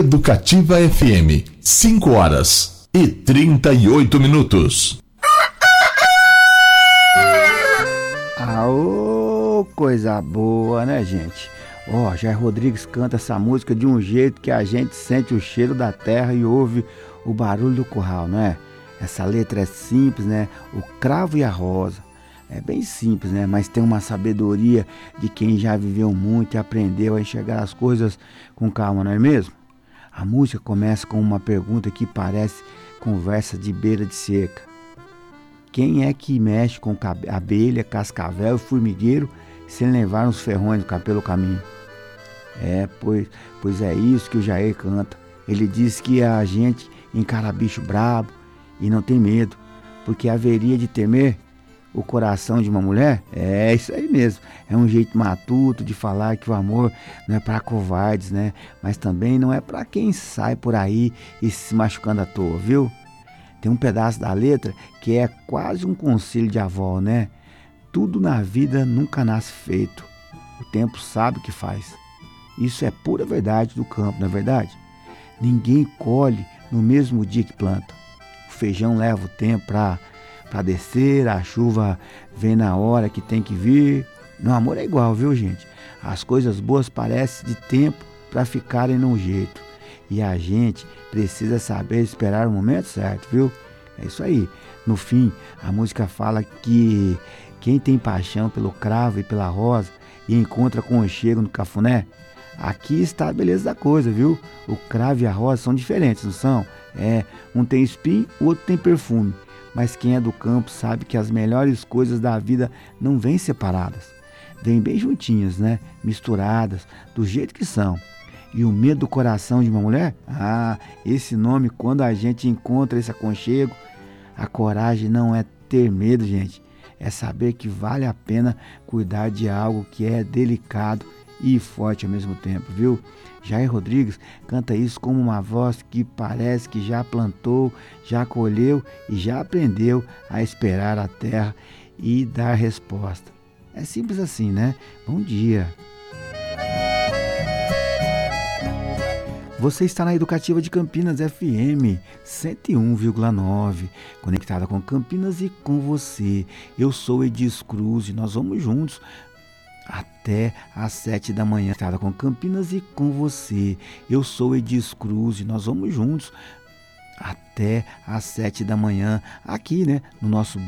Educativa FM, 5h38. Aô, coisa boa, né, gente? Jair Rodrigues canta essa música de um jeito que a gente sente o cheiro da terra e ouve o barulho do curral, não é? Essa letra é simples, né? O cravo e a rosa. É bem simples, né? Mas tem uma sabedoria de quem já viveu muito e aprendeu a enxergar as coisas com calma, não é mesmo? A música começa com uma pergunta que parece conversa de beira de cerca. Quem é que mexe com abelha, cascavel e formigueiro sem levar uns ferrões pelo caminho? Pois é isso que o Jair canta. Ele diz que a gente encara bicho brabo e não tem medo, porque haveria de temer o coração de uma mulher? É isso aí mesmo. É um jeito matuto de falar que o amor não é para covardes, né? Mas também não é para quem sai por aí e se machucando à toa, viu? Tem um pedaço da letra que é quase um conselho de avó, né? Tudo na vida nunca nasce feito. O tempo sabe o que faz. Isso é pura verdade do campo, não é verdade? Ninguém colhe no mesmo dia que planta. O feijão leva o tempo para descer, a chuva vem na hora que tem que vir. No amor é igual, viu, gente? As coisas boas parecem de tempo para ficarem num jeito. E a gente precisa saber esperar o momento certo, viu? É isso aí. No fim, a música fala que quem tem paixão pelo cravo e pela rosa e encontra conchego no cafuné, aqui está a beleza da coisa, viu? O cravo e a rosa são diferentes, não são? Um tem espinho, o outro tem perfume. Mas quem é do campo sabe que as melhores coisas da vida não vêm separadas. Vêm bem juntinhas, né? Misturadas, do jeito que são. E o medo do coração de uma mulher? Esse nome, quando a gente encontra esse aconchego, a coragem não é ter medo, gente. É saber que vale a pena cuidar de algo que é delicado e forte ao mesmo tempo, viu? Jair Rodrigues canta isso como uma voz que parece que já plantou, já colheu e já aprendeu a esperar a terra e dar resposta. É simples assim, né? Bom dia! Você está na Educativa de Campinas FM 101,9, conectada com Campinas e com você. Eu sou Edis Cruz e nós vamos juntos até às 7 da manhã. Conectada com Campinas e com você. Eu sou Edis Cruz e nós vamos juntos até às 7 da manhã aqui, né, no nosso